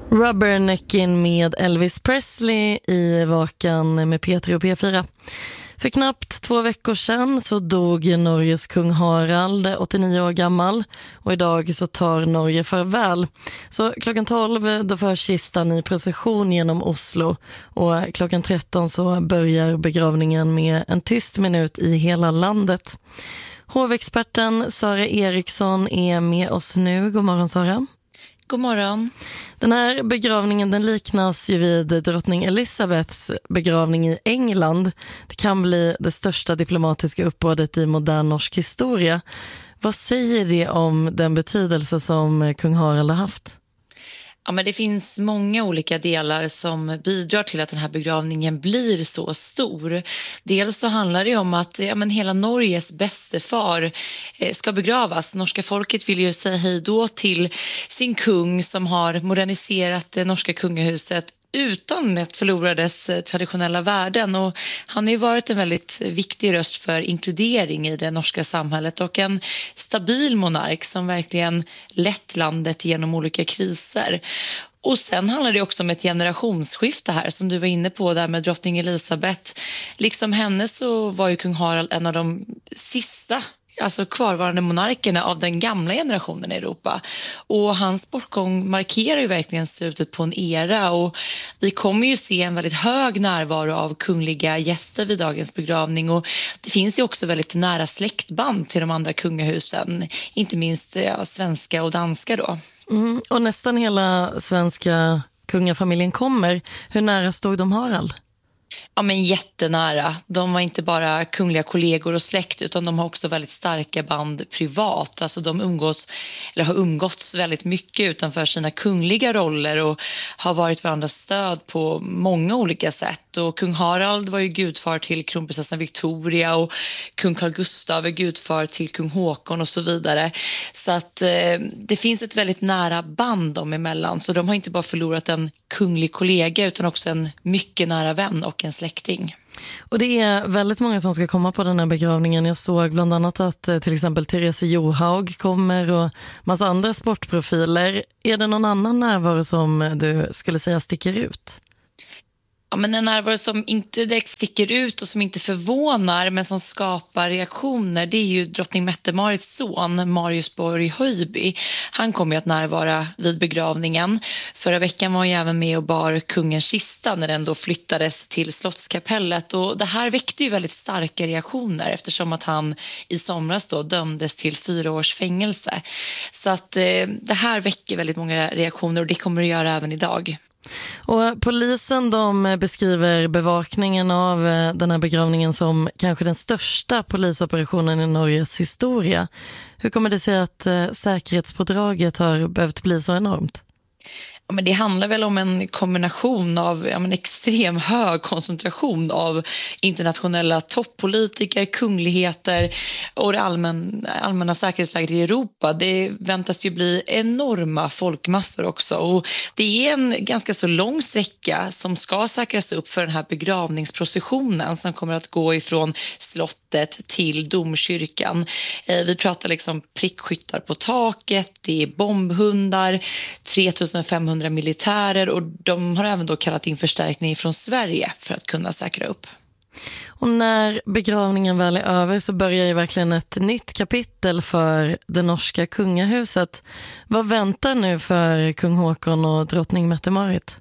Rubbernecking med Elvis Presley i Vakan med P3 och P4. För knappt 2 veckor sedan så dog Norges kung Harald, 89 år gammal, och idag så tar Norge farväl. Så klockan 12 då förs kistan i procession genom Oslo, och klockan 13 så börjar begravningen med en tyst minut i hela landet. Hovexperten Sara Eriksson är med oss nu. God morgon, Sara. God morgon. Den här begravningen den liknas ju vid drottning Elizabeths begravning i England. Det kan bli det största diplomatiska uppbådet i modern norsk historia. Vad säger det om den betydelse som kung Harald har haft? Ja, men det finns många olika delar som bidrar till att den här begravningen blir så stor. Dels så handlar det om att hela Norges bäste far ska begravas. Norska folket vill ju säga hej då till sin kung som har moderniserat det norska kungahuset utan att förlora dess traditionella värden, och han har ju varit en väldigt viktig röst för inkludering i det norska samhället och en stabil monark som verkligen lett landet genom olika kriser. Och sen handlar det också om ett generationsskifte här som du var inne på där med drottning Elisabeth. Liksom henne så var ju kung Harald en av de sista kvarvarande monarkerna av den gamla generationen i Europa. Och hans bortgång markerar ju verkligen slutet på en era, och vi kommer ju se en väldigt hög närvaro av kungliga gäster vid dagens begravning, och det finns ju också väldigt nära släktband till de andra kungahusen, inte minst svenska och danska då. Och nästan hela svenska kungafamiljen kommer. Hur nära stod de Harald? Ja, men jättenära. De var inte bara kungliga kollegor och släkt, utan de har också väldigt starka band privat. Alltså de har umgåtts väldigt mycket utanför sina kungliga roller och har varit varandras stöd på många olika sätt. Och kung Harald var ju gudfar till kronprinsessan Victoria, och kung Carl Gustaf är gudfar till kung Håkon och så vidare. Så att det finns ett väldigt nära band dem emellan. Så de har inte bara förlorat en kunglig kollega utan också en mycket nära vän och en släkting. Och det är väldigt många som ska komma på den här begravningen. Jag såg bland annat att till exempel Therese Johaug kommer och massa andra sportprofiler. Är det någon annan närvaro som du skulle säga sticker ut? Ja, men en närvaro som inte direkt sticker ut och som inte förvånar men som skapar reaktioner, det är ju drottning Mette-Marits son Marius Borg Höjby. Han kommer ju att närvara vid begravningen. Förra veckan var han även med och bar kungens kista när den då flyttades till Slottskapellet, och det här väckte ju väldigt starka reaktioner eftersom att han i somras då dömdes till 4 års fängelse. Så att det här väcker väldigt många reaktioner, och det kommer det göra även idag. Och polisen de beskriver bevakningen av den här begravningen som kanske den största polisoperationen i Norges historia. Hur kommer det sig att säkerhetspådraget har behövt bli så enormt? Ja, men det handlar väl om en kombination av en extrem hög koncentration av internationella toppolitiker, kungligheter och det allmänna säkerhetsläget i Europa. Det väntas ju bli enorma folkmassor också, och det är en ganska så lång sträcka som ska säkras upp för den här begravningsprocessionen som kommer att gå ifrån slottet till domkyrkan. Vi pratar liksom prickskyttar på taket, det är bombhundar, 3500 militärer, och de har även då kallat in förstärkning från Sverige för att kunna säkra upp. Och när begravningen väl är över så börjar ju verkligen ett nytt kapitel för det norska kungahuset. Vad väntar nu för kung Håkon och drottning Mette-Marit?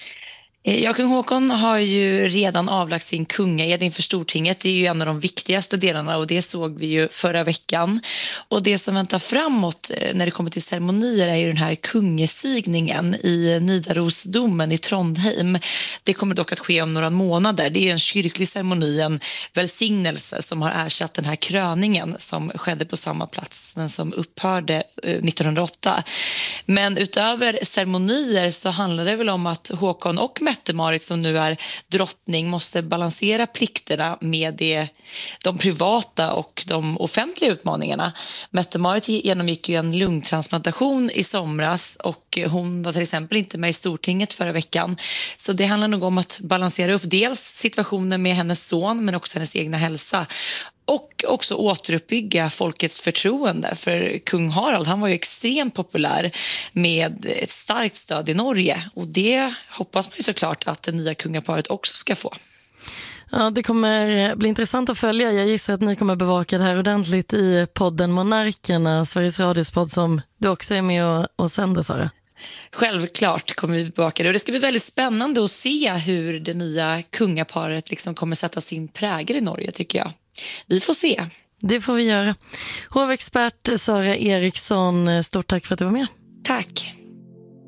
Ja, kung Håkon har ju redan avlagt sin kungaed inför Stortinget. Det är ju en av de viktigaste delarna, och det såg vi ju förra veckan. Och det som väntar framåt när det kommer till ceremonier är ju den här kungesigningen i Nidarosdomen i Trondheim. Det kommer dock att ske om några månader. Det är en kyrklig ceremoni, en välsignelse som har ersatt den här kröningen som skedde på samma plats men som upphörde 1908. Men utöver ceremonier så handlar det väl om att Håkon och Mette-Marit som nu är drottning måste balansera plikterna med de privata och de offentliga utmaningarna. Mette-Marit genomgick ju en lungtransplantation i somras, och hon var till exempel inte med i Stortinget förra veckan. Så det handlar nog om att balansera upp dels situationen med hennes son men också hennes egna hälsa. och också återuppbygga folkets förtroende. För kung Harald, han var ju extremt populär med ett starkt stöd i Norge. Och det hoppas man ju såklart att det nya kungaparet också ska få. Ja, det kommer bli intressant att följa. Jag gissar att ni kommer bevaka det här ordentligt i podden Monarkerna, Sveriges Radios podd som du också är med och sänder, Sara. Självklart kommer vi bevaka det och det ska bli väldigt spännande att se hur det nya kungaparet liksom kommer sätta sin prägel i Norge, tycker jag. Vi får se. Det får vi göra. Hovexpert Sara Eriksson, stort tack för att du var med. Tack.